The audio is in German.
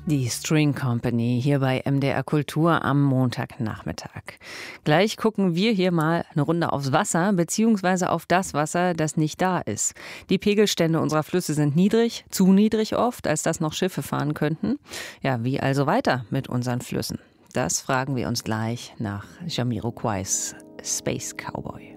Die String Company hier bei MDR Kultur am Montagnachmittag. Gleich gucken wir hier mal eine Runde aufs Wasser, beziehungsweise auf das Wasser, das nicht da ist. Die Pegelstände unserer Flüsse sind niedrig, zu niedrig oft, als dass noch Schiffe fahren könnten. Ja, wie also weiter mit unseren Flüssen? Das fragen wir uns gleich nach Jamiroquais Space Cowboy.